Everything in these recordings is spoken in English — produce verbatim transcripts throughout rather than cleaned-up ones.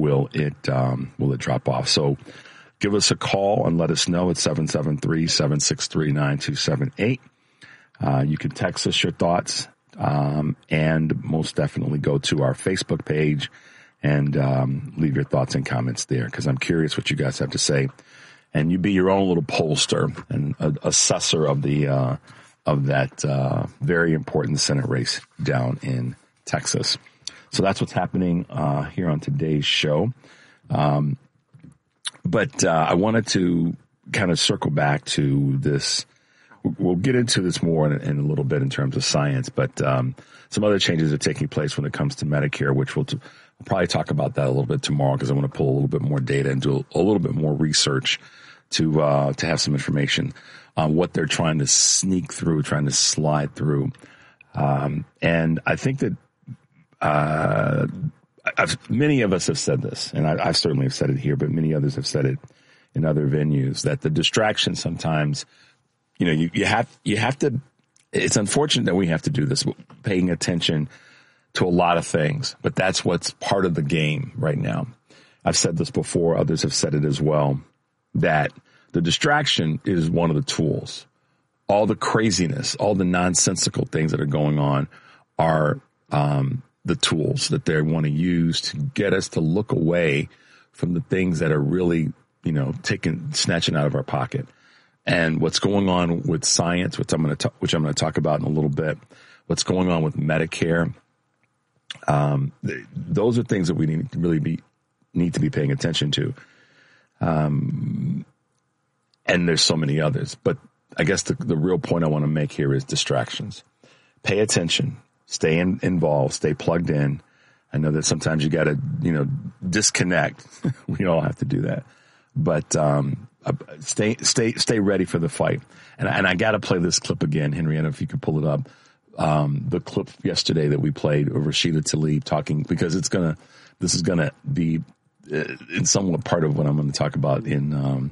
will it um, will it drop off? So give us a call and let us know at seven seven three, seven six three, nine two seven eight. Uh, you can text us your thoughts um, and most definitely go to our Facebook page and um, leave your thoughts and comments there, because I'm curious what you guys have to say. And you be your own little pollster and uh, assessor of the uh, of that uh, very important Senate race down in Texas. So that's what's happening uh, here on today's show. Um, but uh, I wanted to kind of circle back to this. We'll get into this more in, in a little bit in terms of science, but um, some other changes are taking place when it comes to Medicare, which we'll, t- we'll probably talk about that a little bit tomorrow, because I want to pull a little bit more data and do a, a little bit more research to uh, to have some information on what they're trying to sneak through, trying to slide through. Um, and I think that uh, I've, many of us have said this, and I, I certainly have said it here, but many others have said it in other venues, that the distraction sometimes, you know, you, you have you have to. It's unfortunate that we have to do this, paying attention to a lot of things, but that's what's part of the game right now. I've said this before; others have said it as well. That the distraction is one of the tools. All the craziness, all the nonsensical things that are going on are um, the tools that they want to use to get us to look away from the things that are really, you know, taking, snatching out of our pocket. And what's going on with science, which I'm going to, which I'm going to talk about in a little bit, what's going on with Medicare. Um, th- those are things that we need to really be, need to be paying attention to. Um, and there's so many others, but I guess the, the real point I want to make here is distractions. Pay attention, stay in, involved, stay plugged in. I know that sometimes you got to, you know, disconnect. We all have to do that, but, um, uh, stay, stay, stay ready for the fight. And, and I got to play this clip again, Henrietta, if you could pull it up. Um, the clip yesterday that we played of Rashida Tlaib talking, because it's going to, this is going to be, in somewhat part of what I'm going to talk about in um,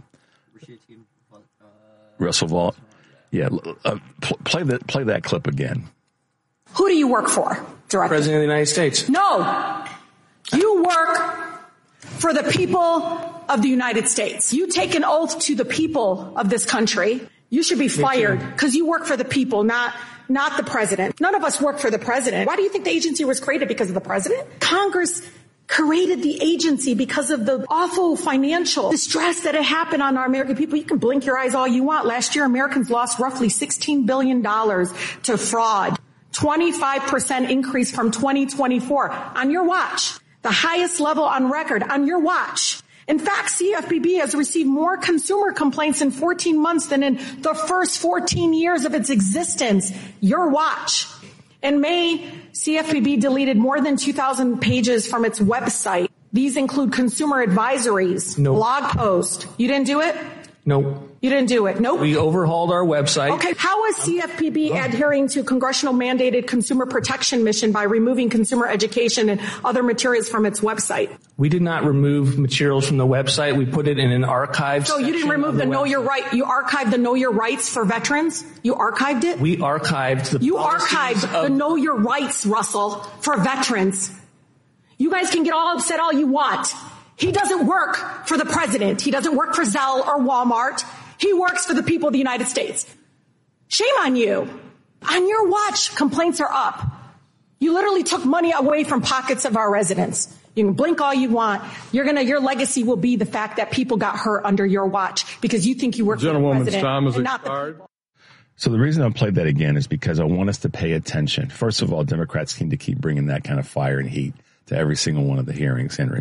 Russell Vault. Yeah, uh, pl- play that play that clip again. Who do you work for, Director? President of the United States. No, you work for the people of the United States. You take an oath to the people of this country. You should be fired because you work for the people, not not the president. None of us work for the president. Why do you think the agency was created? Because of the president? Congress created the agency because of the awful financial distress that had happened on our American people. You can blink your eyes all you want. Last year, Americans lost roughly sixteen billion dollars to fraud. twenty-five percent increase from twenty twenty-four on your watch. The highest level on record on your watch. In fact, C F P B has received more consumer complaints in fourteen months than in the first fourteen years of its existence. Your watch. In May, C F P B deleted more than two thousand pages from its website. These include consumer advisories, nope. blog posts. You didn't do it? Nope. You didn't do it? Nope. We overhauled our website. Okay. How is C F P B oh. adhering to congressional mandated consumer protection mission by removing consumer education and other materials from its website? We did not remove materials from the website. We put it in an archive. So you didn't remove the, the Know Your Right. You archived the Know Your Rights for veterans? You archived it? We archived the You archived of- the Know Your Rights, Russell, for veterans. You guys can get all upset all you want. He doesn't work for the president. He doesn't work for Zelle or Walmart. He works for the people of the United States. Shame on you. On your watch, complaints are up. You literally took money away from pockets of our residents. You can blink all you want. You're gonna, your legacy will be the fact that people got hurt under your watch because you think you work for the president time is and not the expired. people. So the reason I played that again is because I want us to pay attention. First of all, Democrats seem to keep bringing that kind of fire and heat to every single one of the hearings, Henry.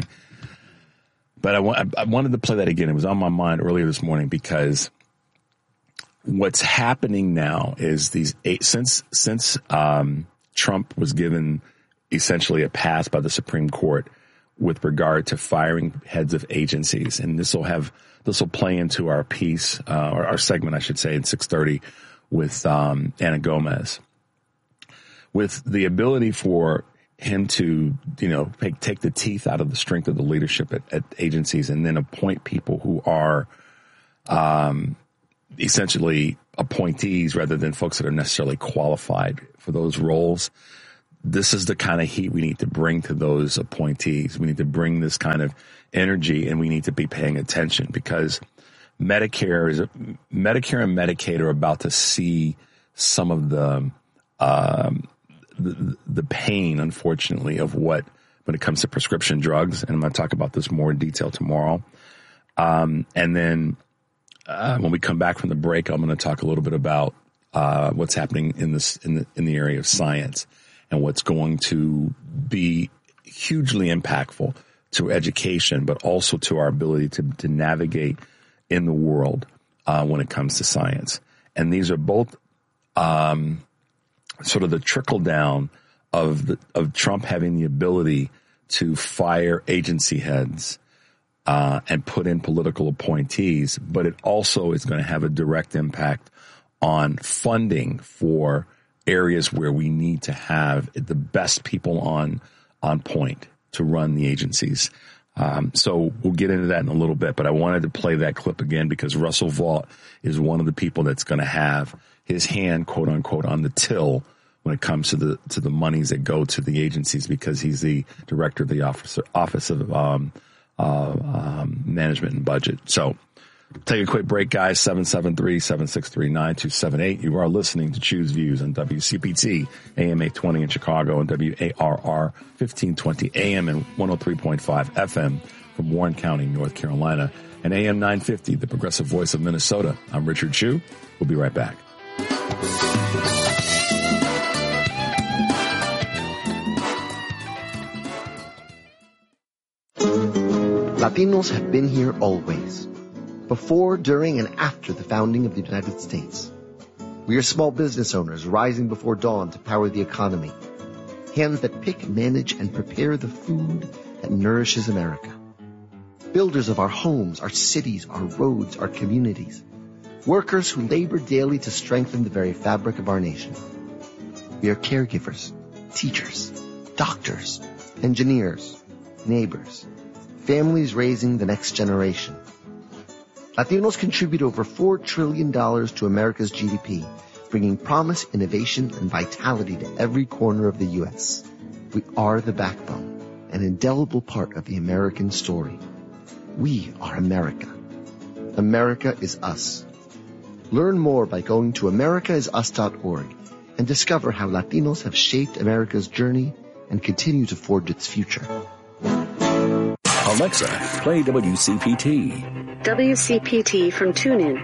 But I, wa- I wanted to play that again. It was on my mind earlier this morning because what's happening now is these eight, since since um, Trump was given essentially a pass by the Supreme Court with regard to firing heads of agencies, and this will have this will play into our piece uh, or our segment, I should say, in six thirty with um, Anna Gomez, with the ability for him to, you know, take, take the teeth out of the strength of the leadership at, at agencies and then appoint people who are um, essentially appointees rather than folks that are necessarily qualified for those roles. this is the kind of heat we need to bring to those appointees. We need to bring this kind of energy, and we need to be paying attention, because Medicare is Medicare and Medicaid are about to see some of the, um, the the pain, unfortunately, of what when it comes to prescription drugs. And I'm going to talk about this more in detail tomorrow. Um, and then uh, when we come back from the break, I'm going to talk a little bit about uh, what's happening in this in the in the area of science and what's going to be hugely impactful to education, but also to our ability to to navigate in the world uh, when it comes to science. And these are both um, sort of the trickle down of the, of Trump having the ability to fire agency heads uh, and put in political appointees, but it also is going to have a direct impact on funding for areas where we need to have the best people on on point to run the agencies. Um, so we'll get into that in a little bit, but I wanted to play that clip again because Russell Vought is one of the people that's going to have his hand, quote unquote, on the till when it comes to the to the monies that go to the agencies, because he's the director of the office, office of um, uh, um, management and budget. So take a quick break, guys. seven seven three, seven six three, nine two seven eight. You are listening to Choose Views on W C P T, A M eight twenty in Chicago, and W A R R fifteen twenty A M and one oh three point five F M from Warren County, North Carolina, and A M nine fifty, the progressive voice of Minnesota. I'm Richard Chu. We'll be right back. Latinos have been here always. Before, during, and after the founding of the United States. We are small business owners rising before dawn to power the economy. Hands that pick, manage, and prepare the food that nourishes America. Builders of our homes, our cities, our roads, our communities. Workers who labor daily to strengthen the very fabric of our nation. We are caregivers, teachers, doctors, engineers, neighbors, families raising the next generation. Latinos contribute over four trillion dollars to America's G D P, bringing promise, innovation, and vitality to every corner of the U S. We are the backbone, an indelible part of the American story. We are America. America is us. Learn more by going to america is us dot org and discover how Latinos have shaped America's journey and continue to forge its future. Alexa, play W C P T. W C P T from TuneIn.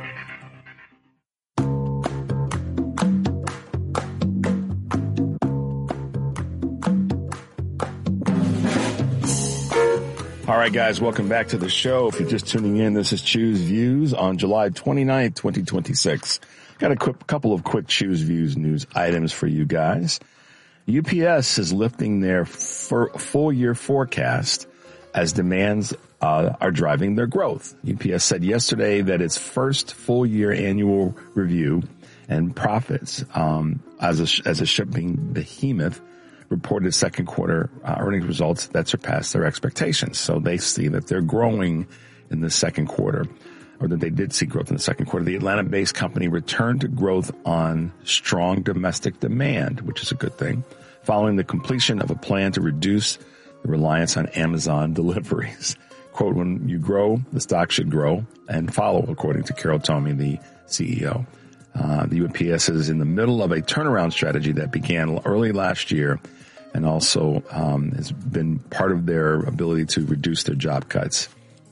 All right, guys, welcome back to the show. If you're just tuning in, this is Choose Views on July twenty-ninth, twenty twenty-six. Got a quick, couple of quick Choose Views news items for you guys. U P S is lifting their full year forecast as demands uh, are driving their growth. U P S said yesterday that its first full year annual review and profits um, as a, as a shipping behemoth reported second quarter uh, earnings results that surpassed their expectations. So they see that they're growing in the second quarter, or that they did see growth in the second quarter. The Atlanta-based company returned to growth on strong domestic demand, which is a good thing, following the completion of a plan to reduce the reliance on Amazon deliveries. Quote, when you grow, the stock should grow and follow, according to Carol Tomey, the C E O. Uh, the U P S is in the middle of a turnaround strategy that began early last year and also um, has been part of their ability to reduce their job cuts.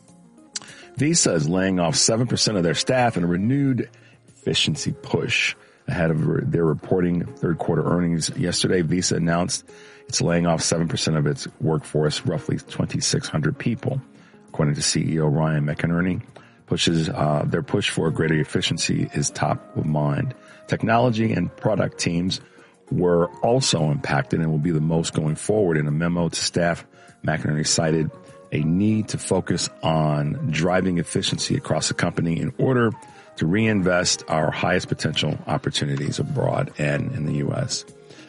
Visa is laying off seven percent of their staff in a renewed efficiency push ahead of their reporting third quarter earnings. Yesterday, Visa announced it's laying off seven percent of its workforce, roughly twenty-six hundred people. According to C E O Ryan McInerney, pushes uh, their push for greater efficiency is top of mind. Technology and product teams were also impacted and will be the most going forward. In a memo to staff, McInerney cited a need to focus on driving efficiency across the company in order to reinvest our highest potential opportunities abroad and in the U S.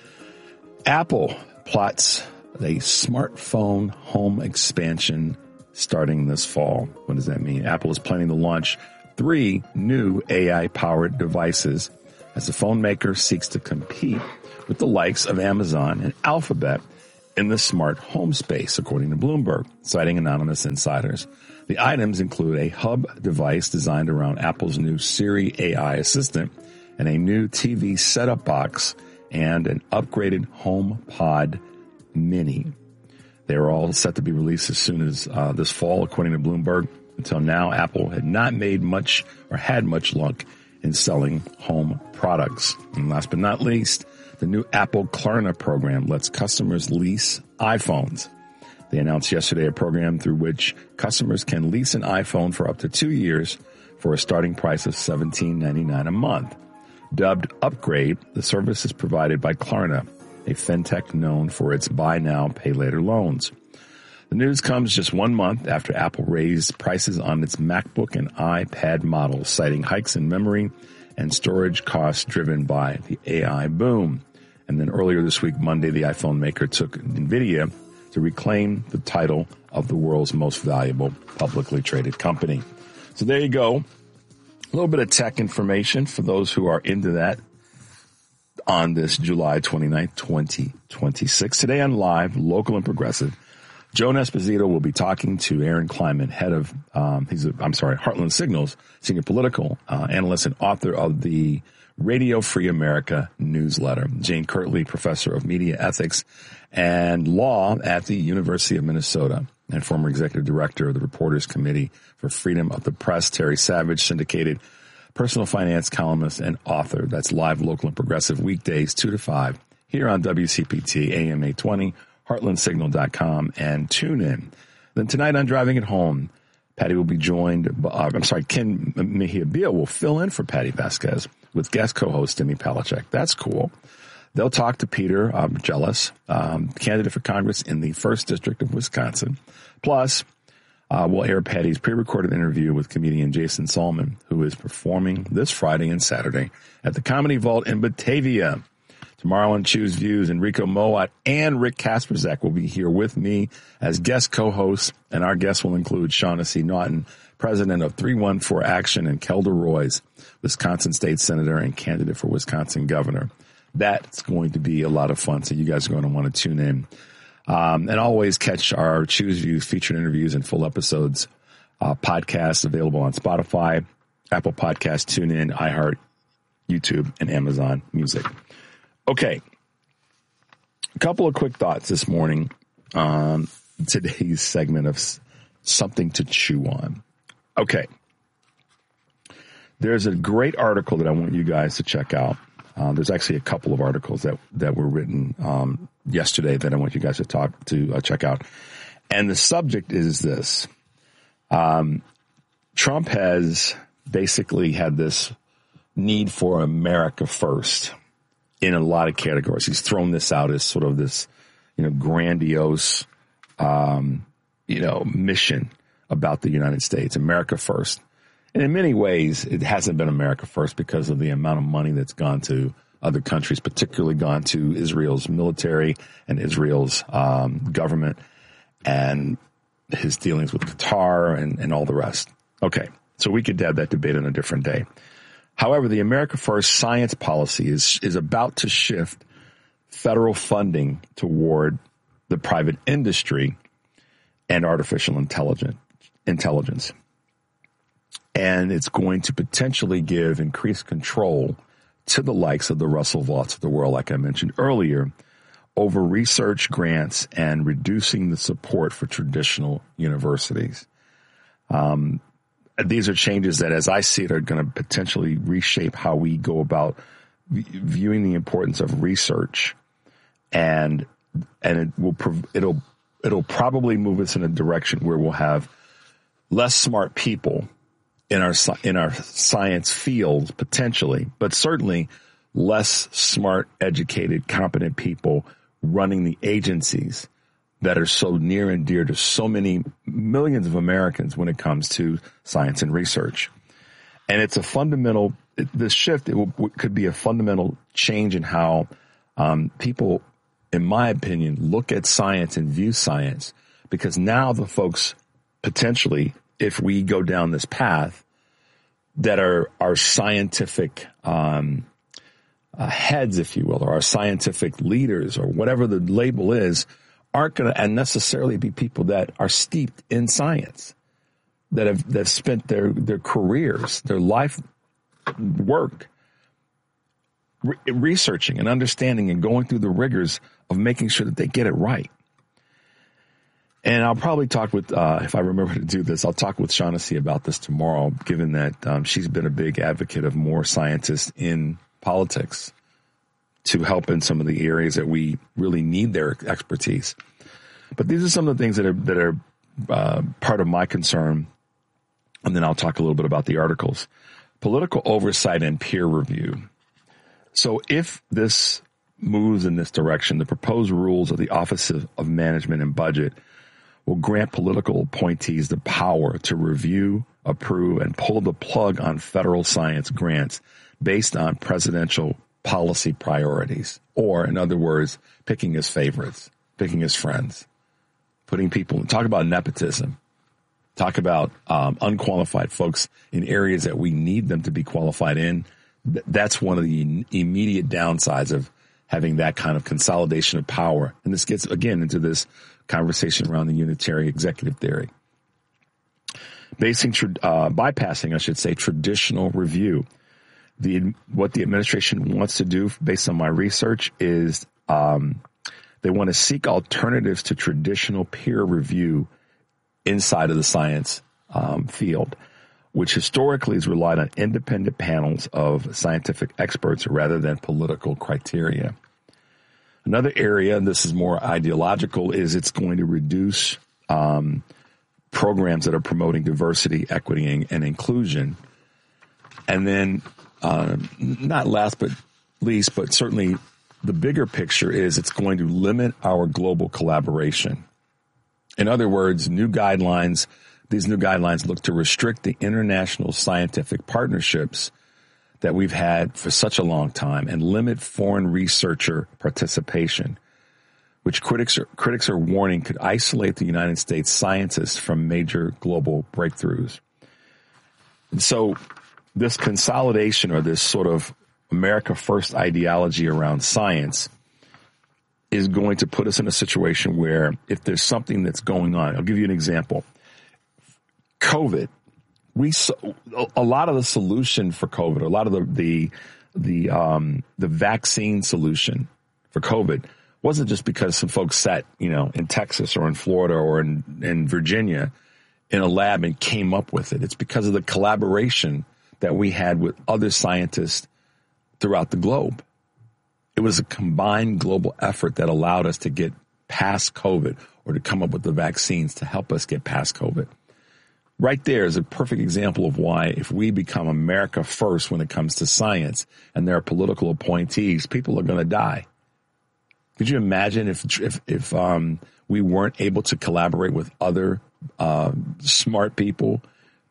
Apple plots a smartphone home expansion starting this fall. What does that mean? Apple is planning to launch three new A I-powered devices as the phone maker seeks to compete with the likes of Amazon and Alphabet in the smart home space, according to Bloomberg, citing anonymous insiders. The items include a hub device designed around Apple's new Siri A I assistant and a new T V setup box and an upgraded HomePod Mini. They were all set to be released as soon as uh, this fall, according to Bloomberg. Until now, Apple had not made much or had much luck in selling home products. And last but not least, the new Apple Klarna program lets customers lease iPhones. They announced yesterday a program through which customers can lease an iPhone for up to two years for a starting price of seventeen ninety-nine a month. Dubbed Upgrade, the service is provided by Klarna, a fintech known for its buy now, pay later loans. The news comes just one month after Apple raised prices on its MacBook and iPad models, citing hikes in memory and storage costs driven by the A I boom. And then earlier this week, Monday, the iPhone maker took NVIDIA to reclaim the title of the world's most valuable publicly traded company. So there you go. A little bit of tech information for those who are into that on this July twenty-ninth, twenty twenty-six. Today on Live, Local and Progressive, Joan Esposito will be talking to Aaron Kleinman, head of, um, he's a, I'm sorry, Heartland Signals, senior political uh, analyst and author of the Radio Free America newsletter. Jane Kirtley, professor of media ethics and law at the University of Minnesota and former executive director of the Reporters Committee for Freedom of the Press. Terry Savage, syndicated personal finance columnist and author. That's Live, Local, and Progressive weekdays two to five here on W C P T, A M eight twenty, heartland signal dot com, and tune in. Then tonight on Driving It Home, Patty will be joined, by, uh, I'm sorry, Ken Mejia Beal will fill in for Patty Vasquez with guest co-host Demi Palachek. That's cool. They'll talk to Peter um, Jealous, um, candidate for Congress in the first District of Wisconsin. Plus, uh, we'll air Patty's pre-recorded interview with comedian Jason Salmon, who is performing this Friday and Saturday at the Comedy Vault in Batavia. Tomorrow on Choose Views, Enrico Moat and Rick Kasperzak will be here with me as guest co-hosts, and our guests will include Shaughnessy Naughton, president of three one four Action, and Kelder Roys, Wisconsin State Senator and candidate for Wisconsin Governor. That's going to be a lot of fun, so you guys are going to want to tune in. Um, and always catch our Choose Views featured interviews and full episodes, uh, podcasts available on Spotify, Apple Podcasts, TuneIn, iHeart, YouTube, and Amazon Music. Okay, a couple of quick thoughts this morning on today's segment of Something to Chew On. Okay, there's a great article that I want you guys to check out. Um, there's actually a couple of articles that, that were written um, yesterday that I want you guys to talk to uh, check out. And the subject is this. Um, Trump has basically had this need for America first in a lot of categories. He's thrown this out as sort of this, you know, grandiose, um, you know, mission about the United States, America first. And in many ways, it hasn't been America first because of the amount of money that's gone to other countries, particularly gone to Israel's military and Israel's um, government and his dealings with Qatar and, and all the rest. Okay, so we could have that debate on a different day. However, the America First science policy is is about to shift federal funding toward the private industry and artificial intelligence. intelligence. And it's going to potentially give increased control to the likes of the Russell Vaults of the world, like I mentioned earlier, over research grants and reducing the support for traditional universities. Um, these are changes that, as I see it, are going to potentially reshape how we go about v- viewing the importance of research, and and it will prov- it'll it'll probably move us in a direction where we'll have less smart people in our in our science fields potentially, but certainly less smart, educated, competent people running the agencies that are so near and dear to so many millions of Americans when it comes to science and research. And it's a fundamental, this shift it will, could be a fundamental change in how um, people, in my opinion, look at science and view science, because now the folks potentially, if we go down this path, that are, are scientific, um, uh, heads, if you will, or our scientific leaders, or whatever the label is, aren't going to necessarily be people that are steeped in science, that have that have spent their their careers, their life work re- researching and understanding and going through the rigors of making sure that they get it right. And I'll probably talk with, uh, if I remember to do this, I'll talk with Shaughnessy about this tomorrow, given that um, she's been a big advocate of more scientists in politics to help in some of the areas that we really need their expertise. But these are some of the things that are that are uh, part of my concern. And then I'll talk a little bit about the articles. Political oversight and peer review. So if this moves in this direction, the proposed rules of the Office of Management and Budget will grant political appointees the power to review, approve, and pull the plug on federal science grants based on presidential policy priorities, or in other words, picking his favorites, picking his friends, putting people, talk about nepotism, talk about um, unqualified folks in areas that we need them to be qualified in. That's one of the immediate downsides of having that kind of consolidation of power. And this gets, again, into this conversation around the unitary executive theory. Basing, uh, bypassing, I should say, traditional review. The what the administration wants to do, based on my research, is um, they want to seek alternatives to traditional peer review inside of the science um, field, which historically has relied on independent panels of scientific experts rather than political criteria. Another area, and this is more ideological, is it's going to reduce um, programs that are promoting diversity, equity, and, and inclusion. And then, uh, not last but least, but certainly the bigger picture is it's going to limit our global collaboration. In other words, new guidelines, these new guidelines look to restrict the international scientific partnerships that we've had for such a long time and limit foreign researcher participation, which critics are, critics are warning could isolate the United States scientists from major global breakthroughs. And so this consolidation, or this sort of America First ideology around science, is going to put us in a situation where if there's something that's going on, I'll give you an example. COVID. We a lot of the solution for COVID, a lot of the the the um, the vaccine solution for COVID wasn't just because some folks sat, you know, in Texas or in Florida or in, in Virginia in a lab and came up with it. It's because of the collaboration that we had with other scientists throughout the globe. It was a combined global effort that allowed us to get past COVID, or to come up with the vaccines to help us get past COVID. Right there is a perfect example of why, if we become America first when it comes to science and there are political appointees, people are going to die. Could you imagine if if, if um, we weren't able to collaborate with other uh, smart people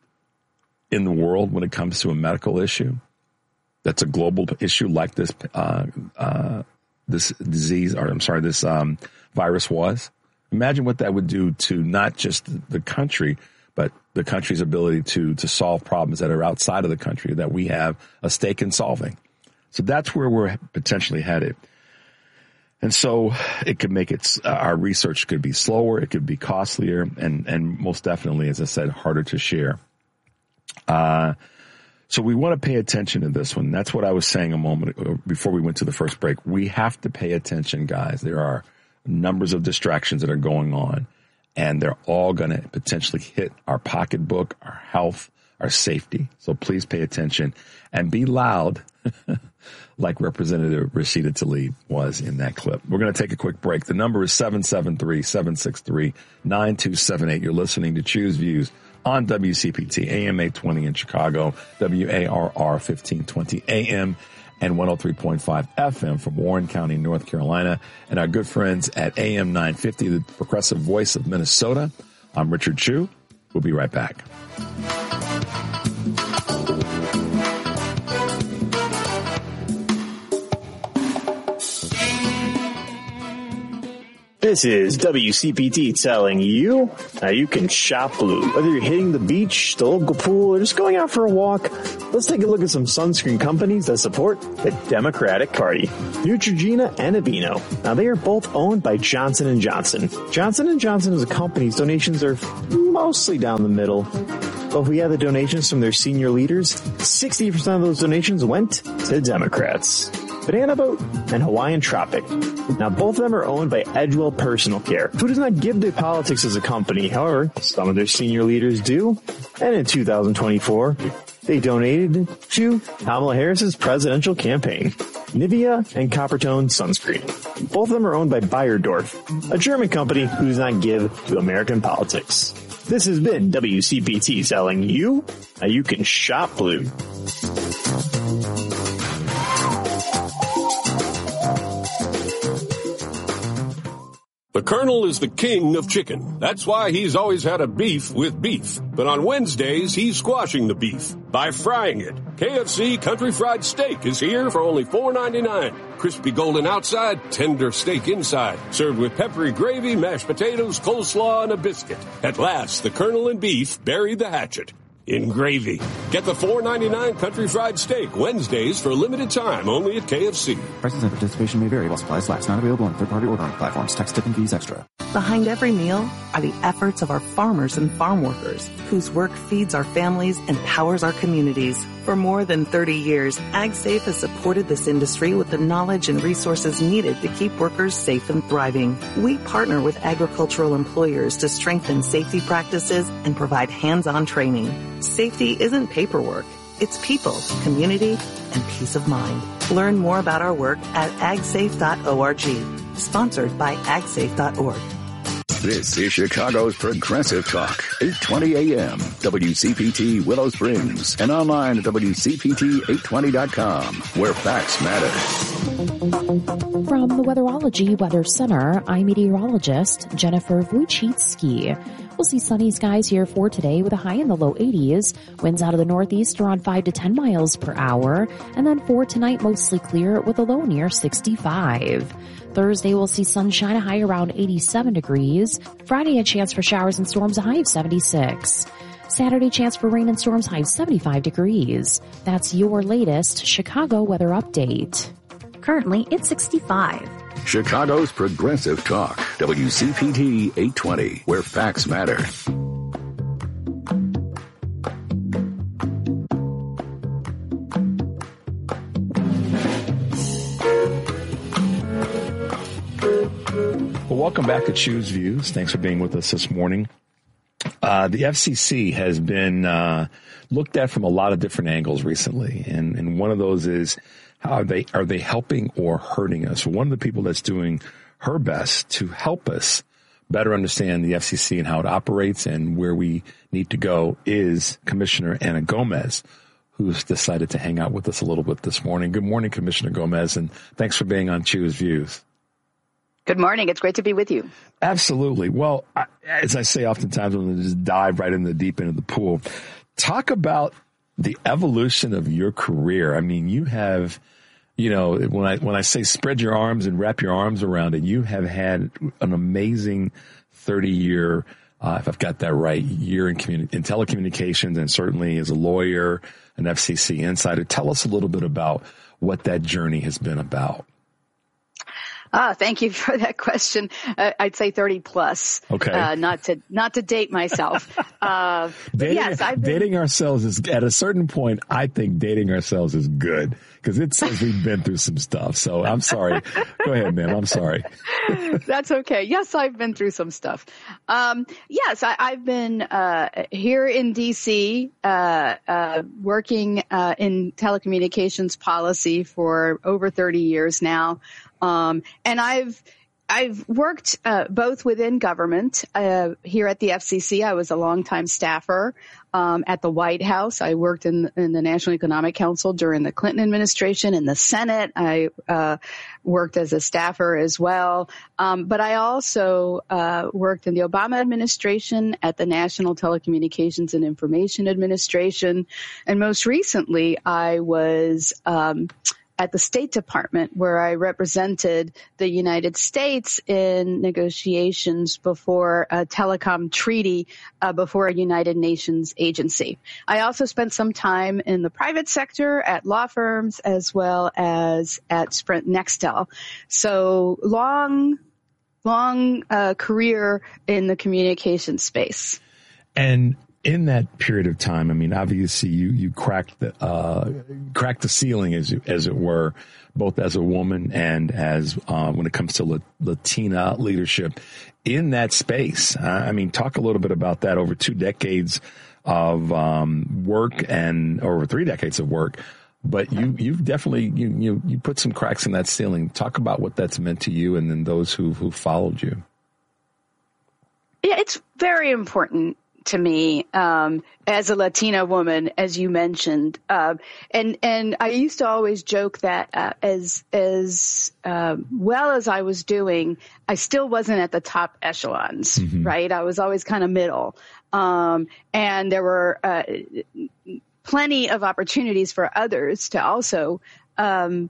in the world when it comes to a medical issue that's a global issue like this uh, uh, this disease, or I'm sorry, this um, virus was? Imagine what that would do to not just the country, but the country's ability to to solve problems that are outside of the country that we have a stake in solving. So that's where we're potentially headed. And so it could make it, uh, our research could be slower, it could be costlier, and, and most definitely, as I said, harder to share. Uh, so we want to pay attention to this one. That's what I was saying a moment ago before we went to the first break. We have to pay attention, guys. There are numbers of distractions that are going on, and they're all going to potentially hit our pocketbook, our health, our safety. So please pay attention and be loud, like Representative Rashida Tlaib was in that clip. We're going to take a quick break. The number is seven seven three, seven six three, nine two seven eight. You're listening to Choose Views on W C P T, A M eight twenty in Chicago, W A R R fifteen twenty A M, and one oh three point five F M from Warren County, North Carolina, and our good friends at A M nine fifty, the progressive voice of Minnesota. I'm Richard Chu. We'll be right back. This is W C P T telling you how you can shop blue. Whether you're hitting the beach, the local pool, or just going out for a walk, let's take a look at some sunscreen companies that support the Democratic Party. Neutrogena and Aveeno. Now, they are both owned by Johnson and Johnson. Johnson and Johnson as a company's donations are mostly down the middle. But if we add the donations from their senior leaders, sixty percent of those donations went to Democrats. Banana Boat and Hawaiian Tropic. Now, both of them are owned by Edgewell Personal Care, who does not give their politics as a company. However, some of their senior leaders do. And in two thousand twenty-four, they donated to Kamala Harris's presidential campaign. Nivea and Coppertone Sunscreen. Both of them are owned by Bayerdorf, a German company who does not give to American politics. This has been W C P T telling you how you can shop blue. The Colonel is the king of chicken. That's why he's always had a beef with beef. But on Wednesdays, he's squashing the beef by frying it. K F C Country Fried Steak is here for only four ninety-nine. Crispy golden outside, tender steak inside. Served with peppery gravy, mashed potatoes, coleslaw, and a biscuit. At last, the Colonel and beef buried the hatchet in gravy. Get the four ninety-nine Country Fried Steak Wednesdays for a limited time only at K F C. Prices and participation may vary while supplies last. Not available on third-party ordering platforms. Tax, tip, and fees extra. Behind every meal are the efforts of our farmers and farm workers, whose work feeds our families and powers our communities. For more than thirty years, AgSafe has supported this industry with the knowledge and resources needed to keep workers safe and thriving. We partner with agricultural employers to strengthen safety practices and provide hands-on training. Safety isn't paperwork. It's people, community, and peace of mind. Learn more about our work at ag safe dot org. Sponsored by ag safe dot org. This is Chicago's Progressive Talk, eight twenty A M, W C P T Willow Springs, and online at W C P T eight twenty dot com, where facts matter. From the Weatherology Weather Center, I'm meteorologist Jennifer Wojcicki. We'll see sunny skies here for today with a high in the low eighties. Winds out of the northeast around five to ten miles per hour. And then for tonight, mostly clear with a low near sixty-five. Thursday, we'll see sunshine, a high around eighty-seven degrees. Friday, a chance for showers and storms, a high of seventy-six. Saturday, chance for rain and storms, high of seventy-five degrees. That's your latest Chicago weather update. Currently, it's sixty-five. Chicago's Progressive Talk, W C P T eight twenty, where facts matter. Well, welcome back to Choose Views. Thanks for being with us this morning. Uh, the F C C has been uh, looked at from a lot of different angles recently, and, and one of those is how are they are they helping or hurting us? One of the people that's doing her best to help us better understand the F C C and how it operates and where we need to go is Commissioner Ana Gomez, who's decided to hang out with us a little bit this morning. Good morning, Commissioner Gomez, and thanks for being on Choose Views. Good morning. It's great to be with you. Absolutely. Well, I, as I say oftentimes, when we just dive right in the deep end of the pool, talk about the evolution of your career. I mean, you have, you know, when I when I say spread your arms and wrap your arms around it, you have had an amazing thirty-year, uh, if I've got that right, year in, communi- in telecommunications, and certainly as a lawyer, an F C C insider. Tell us a little bit about what that journey has been about. Ah, thank you for that question. Uh, I'd say thirty plus. Okay. Uh, not to, not to date myself. Uh, dating, yes, I've been... dating ourselves is, at a certain point, I think dating ourselves is good because it says we've been through some stuff. So I'm sorry. Go ahead, ma'am. I'm sorry. That's okay. Yes, I've been through some stuff. Um, yes, I, I've been, uh, here in D C, uh, uh, working, uh, in telecommunications policy for over thirty years now. Um, and I've, I've worked, uh, both within government, uh, here at the F C C. I was a longtime staffer, um, at the White House. I worked in, in the National Economic Council during the Clinton administration. In the Senate, I, uh, worked as a staffer as well. Um, but I also, uh, worked in the Obama administration at the National Telecommunications and Information Administration. And most recently, I was, um, at the State Department, where I represented the United States in negotiations before a telecom treaty uh, before a United Nations agency. I also spent some time in the private sector at law firms as well as at Sprint Nextel. So long, long uh, career in the communication space. And in that period of time, I mean, obviously you, you cracked the, uh, cracked the ceiling as, as it were, both as a woman and as, uh, when it comes to La- Latina leadership in that space. Uh, I mean, talk a little bit about that over two decades of, um, work and over three decades of work. But you, you've definitely, you, you, you put some cracks in that ceiling. Talk about what that's meant to you and then those who, who followed you. Yeah, it's very important to me, um, as a Latina woman, as you mentioned. Uh, and, and I used to always joke that, uh, as, as, uh, well as I was doing, I still wasn't at the top echelons, mm-hmm. right? I was always kind of middle. Um, and there were, uh, plenty of opportunities for others to also, um,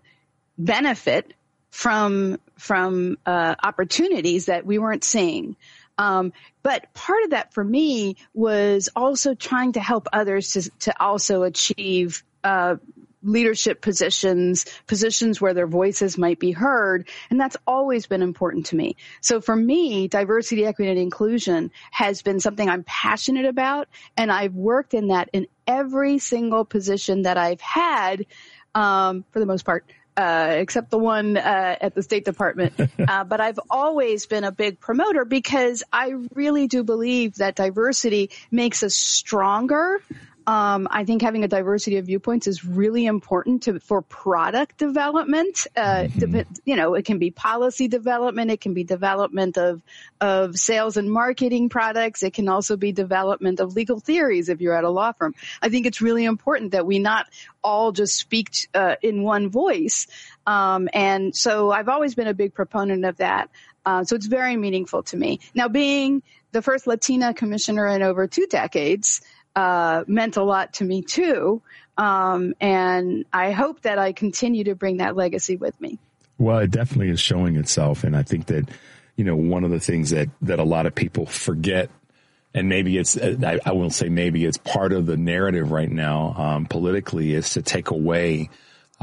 benefit from, from, uh, opportunities that we weren't seeing. Um, but part of that for me was also trying to help others to, to also achieve, uh, leadership positions, positions where their voices might be heard. And that's always been important to me. So for me, diversity, equity, and inclusion has been something I'm passionate about. And I've worked in that in every single position that I've had, um, for the most part. Uh, except the one uh, at the State Department. Uh, but I've always been a big promoter because I really do believe that diversity makes us stronger. Um, I think having a diversity of viewpoints is really important to, for product development. Uh, mm-hmm. de- you know, it can be policy development. It can be development of, of sales and marketing products. It can also be development of legal theories if you're at a law firm. I think it's really important that we not all just speak uh, in one voice. Um, and so I've always been a big proponent of that. Uh, so it's very meaningful to me. Now, being the first Latina commissioner in over two decades, Uh, meant a lot to me too. Um, and I hope that I continue to bring that legacy with me. Well, it definitely is showing itself. And I think that, you know, one of the things that, that a lot of people forget, and maybe it's, I, I won't say maybe it's part of the narrative right now, um, politically, is to take away,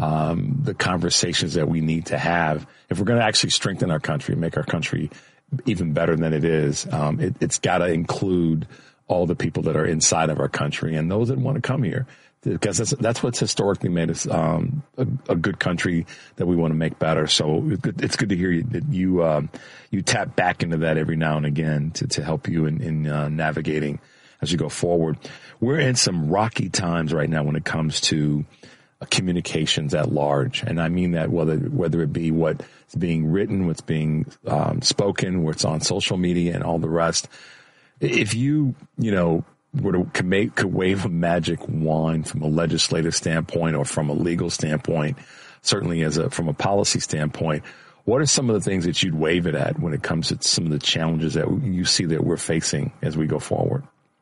um, the conversations that we need to have. If we're going to actually strengthen our country, make our country even better than it is, um, it, it's got to include all the people that are inside of our country and those that want to come here, because that's, that's what's historically made us um, a, a good country that we want to make better. So it's good, it's good to hear you, that you um, you tap back into that every now and again to, to help you in, in uh, navigating as you go forward. We're in some rocky times right now when it comes to uh, communications at large, and I mean that whether whether it be what's being written, what's being um, spoken, what's on social media, and all the rest. If you, you know, were to could, make, could wave a magic wand from a legislative standpoint or from a legal standpoint, certainly as a from a policy standpoint, what are some of the things that you'd wave it at when it comes to some of the challenges that you see that we're facing as we go forward?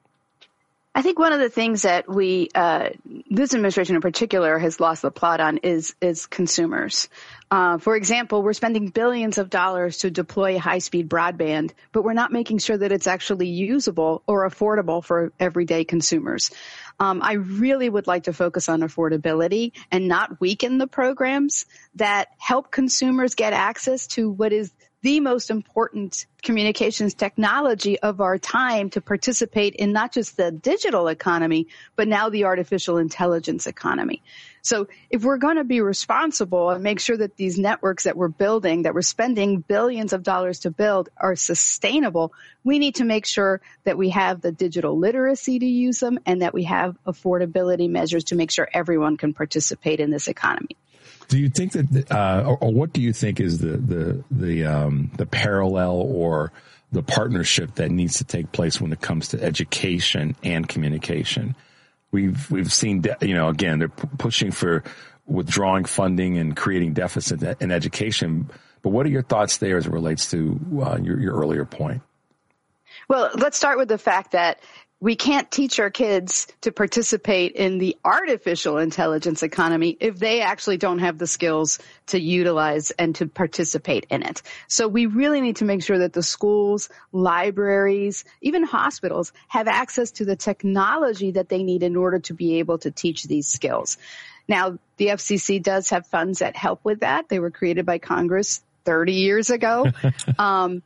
I think one of the things that we, uh, this administration in particular has lost the plot on is, is consumers. Uh, for example, we're spending billions of dollars to deploy high-speed broadband, but we're not making sure that it's actually usable or affordable for everyday consumers. Um, I really would like to focus on affordability and not weaken the programs that help consumers get access to what is the most important communications technology of our time to participate in not just the digital economy, but now the artificial intelligence economy. So if we're going to be responsible and make sure that these networks that we're building, that we're spending billions of dollars to build, are sustainable, we need to make sure that we have the digital literacy to use them and that we have affordability measures to make sure everyone can participate in this economy. Do you think that, uh, or, or what do you think is the the the um, the parallel or the partnership that needs to take place when it comes to education and communication? We've we've seen, you know, again, they're p- pushing for withdrawing funding and creating deficit in education. But what are your thoughts there as it relates to uh, your your earlier point? Well, let's start with the fact that we can't teach our kids to participate in the artificial intelligence economy if they actually don't have the skills to utilize and to participate in it. So we really need to make sure that the schools, libraries, even hospitals have access to the technology that they need in order to be able to teach these skills. Now, the F C C does have funds that help with that. They were created by Congress thirty years ago. um,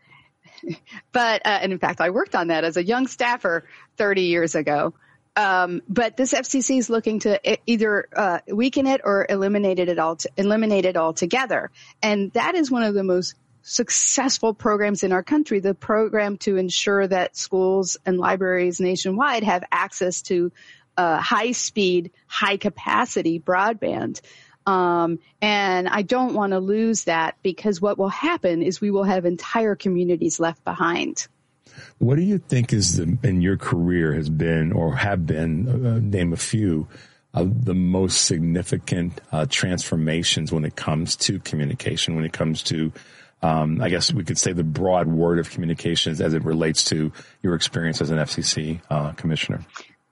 But, uh, and in fact, I worked on that as a young staffer thirty years ago. Um, but this F C C is looking to either uh, weaken it or eliminate it all, to, eliminate it altogether. And that is one of the most successful programs in our country, the program to ensure that schools and libraries nationwide have access to uh, high-speed, high-capacity broadband. Um, and I don't want to lose that, because what will happen is we will have entire communities left behind. What do you think is the, in your career has been or have been, uh, name a few, of the most significant uh, transformations when it comes to communication, when it comes to, um, I guess we could say the broad word of communications as it relates to your experience as an F C C uh, commissioner?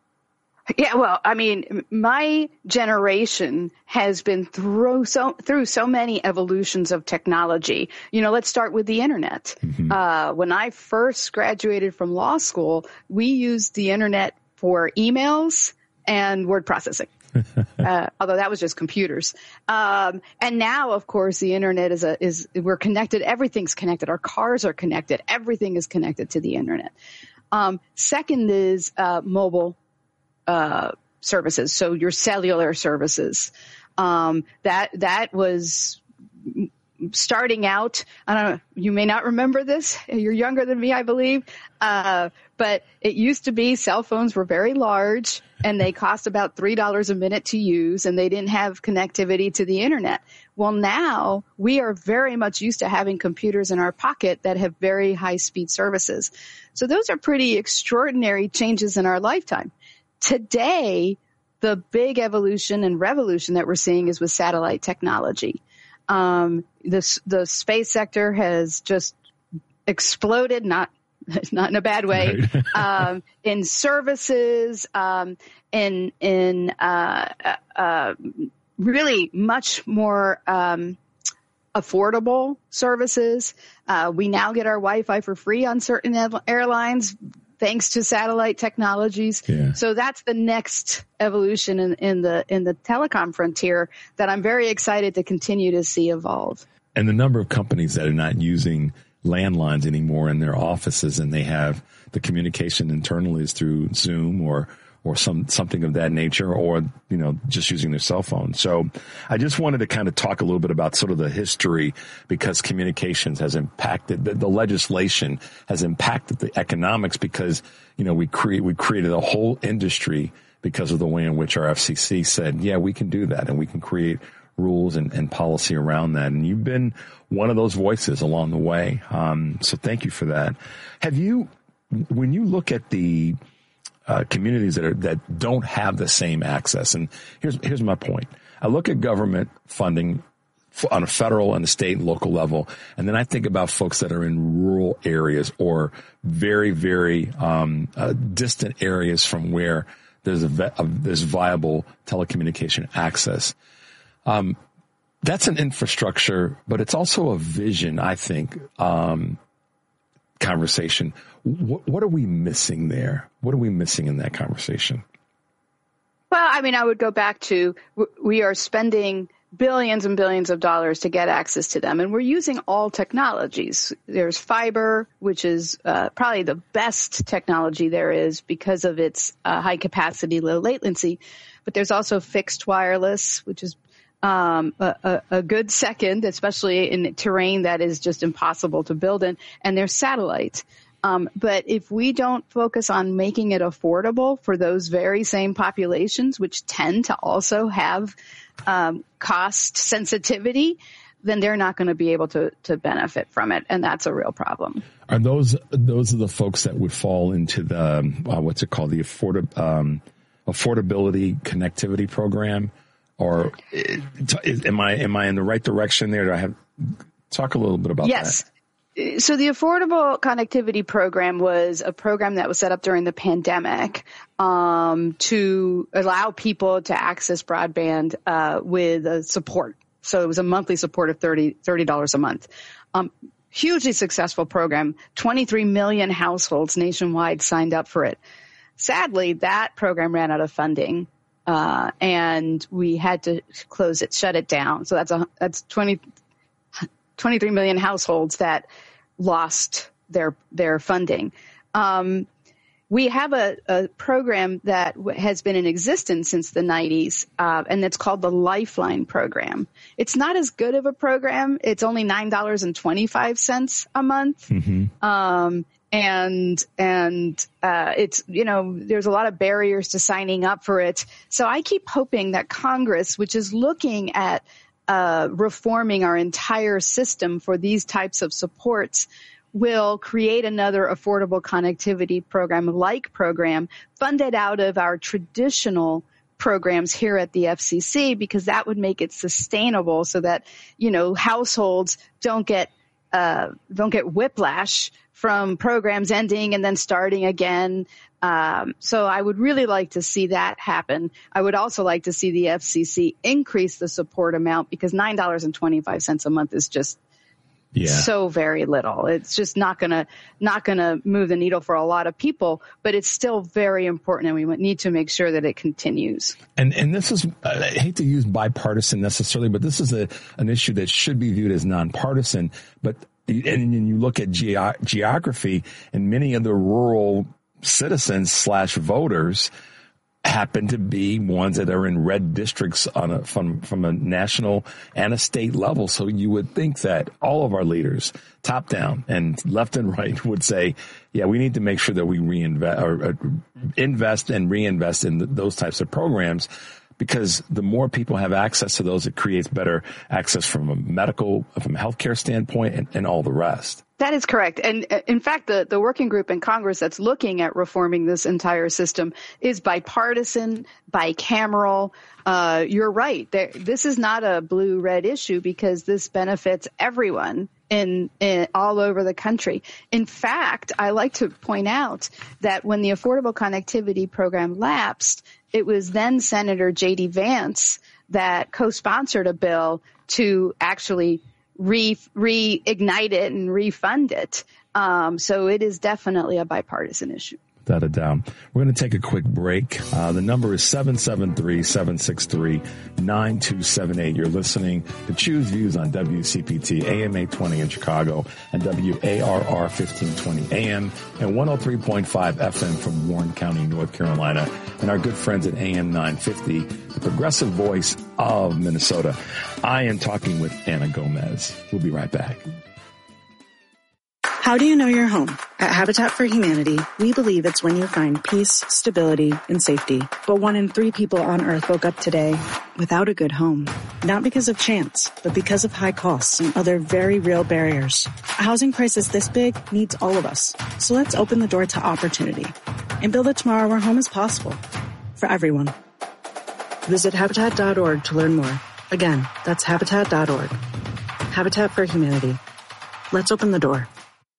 Yeah, well, I mean, my generation has been through so through so many evolutions of technology. You know, let's start with the internet. Mm-hmm. Uh, when I first graduated from law school, we used the internet for emails and word processing. uh, although that was just computers. Um, and now, of course, the internet is a, is, we're connected. Everything's connected. Our cars are connected. Everything is connected to the internet. Um, second is, uh, mobile Uh, services. So your cellular services, um, that, that was starting out. I don't know. You may not remember this. You're younger than me, I believe. Uh, but it used to be cell phones were very large and they cost about three dollars a minute to use, and they didn't have connectivity to the internet. Well, now we are very much used to having computers in our pocket that have very high speed services. So those are pretty extraordinary changes in our lifetime. Today, the big evolution and revolution that we're seeing is with satellite technology. Um, the, the space sector has just exploded, not, not in a bad way, right. um, in services, um, in, in, uh, uh, really much more, um, affordable services. Uh, we now get our Wi-Fi for free on certain airlines, thanks to satellite technologies. Yeah. So that's the next evolution in, in the in the telecom frontier that I'm very excited to continue to see evolve. And the number of companies that are not using landlines anymore in their offices, and they have the communication internally is through Zoom or or some something of that nature, or, you know, just using their cell phone. So I just wanted to kind of talk a little bit about sort of the history, because communications has impacted, the, the legislation has impacted the economics, because, you know, we create, we created a whole industry because of the way in which our F C C said, yeah, we can do that, and we can create rules and, and policy around that. And you've been one of those voices along the way. Um, so thank you for that. Have you, when you look at the, Uh, communities that are, that don't have the same access. And here's, here's my point. I look at government funding f- on a federal and a state and local level, and then I think about folks that are in rural areas or very, very, um, uh, distant areas from where there's a, ve- a there's viable telecommunication access. Um, that's an infrastructure, but it's also a vision, I think, um, conversation. What, what are we missing there? What are we missing in that conversation? Well, I mean, I would go back to we are spending billions and billions of dollars to get access to them, and we're using all technologies. There's fiber, which is uh, probably the best technology there is because of its uh, high capacity, low latency. But there's also fixed wireless, which is um, a, a, a good second, especially in terrain that is just impossible to build in. And there's satellite. Um, but if we don't focus on making it affordable for those very same populations, which tend to also have um, cost sensitivity, then they're not going to be able to, to benefit from it. And that's a real problem. Are those those are the folks that would fall into the, uh, what's it called, the afford, um, affordability connectivity program? Or is, am I am I in the right direction there? Do I have talk a little bit about yes. that? So the Affordable Connectivity Program was a program that was set up during the pandemic um, to allow people to access broadband uh, with uh, support. So it was a monthly support of thirty dollars a month. Um, hugely successful program. twenty-three million households nationwide signed up for it. Sadly, that program ran out of funding, uh, and we had to close it, shut it down. So that's a, that's twenty, twenty-three million households that lost their their funding. Um, we have a, a program that w- has been in existence since the nineties, uh, and it's called the Lifeline program. It's not as good of a program. It's only nine dollars and twenty-five cents a month. Mm-hmm. Um, and and uh, it's, you know, there's a lot of barriers to signing up for it. So I keep hoping that Congress, which is looking at Uh, reforming our entire system for these types of supports, will create another affordable connectivity program like program funded out of our traditional programs here at the F C C, because that would make it sustainable so that, you know, households don't get uh, don't get whiplash from programs ending and then starting again. Um, so I would really like to see that happen. I would also like to see the F C C increase the support amount, because nine dollars and twenty-five cents a month is just yeah. so very little. It's just not going to not going to move the needle for a lot of people, but it's still very important, and we need to make sure that it continues. And and this is, I hate to use bipartisan necessarily, but this is a an issue that should be viewed as nonpartisan. But and you look at ge- geography, and many of the rural citizens slash voters happen to be ones that are in red districts on a, from from a national and a state level. So you would think that all of our leaders, top down and left and right, would say, yeah, we need to make sure that we reinvest or uh, invest and reinvest in th- those types of programs, because the more people have access to those, it creates better access from a medical, from a healthcare standpoint, and, and all the rest. That is correct. And in fact, the, the working group in Congress that's looking at reforming this entire system is bipartisan, bicameral. Uh, you're right. There, this is not a blue-red issue, because this benefits everyone in, in all over the country. In fact, I like to point out that when the Affordable Connectivity Program lapsed, it was then Senator J D Vance that co-sponsored a bill to actually re reignite it and refund it. Um, so it is definitely a bipartisan issue. Without a doubt. We're going to take a quick break. Uh, the number is seven seven three, seven six three, nine two seven eight. You're listening to Choose Views on W C P T, A M eight twenty in Chicago, and W A R R fifteen twenty A M, and one oh three point five F M from Warren County, North Carolina, and our good friends at A M nine fifty, the progressive voice of Minnesota. I am talking with Anna Gomez. We'll be right back. How do you know you're home? At Habitat for Humanity, we believe it's when you find peace, stability, and safety. But one in three people on Earth woke up today without a good home. Not because of chance, but because of high costs and other very real barriers. A housing crisis this big needs all of us. So let's open the door to opportunity and build a tomorrow where home is possible for everyone. Visit Habitat dot org to learn more. Again, that's Habitat dot org. Habitat for Humanity. Let's open the door.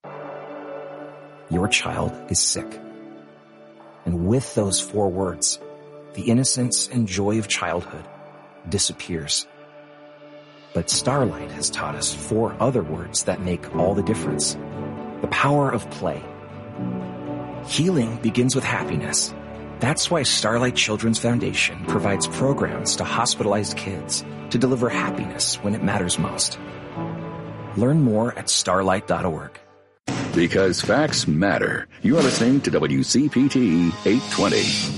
Your child is sick. And with those four words, the innocence and joy of childhood disappears. But Starlight has taught us four other words that make all the difference. The power of play. Healing begins with happiness. That's why Starlight Children's Foundation provides programs to hospitalized kids to deliver happiness when it matters most. Learn more at starlight dot org. Because facts matter. You are listening to W C P T eight twenty.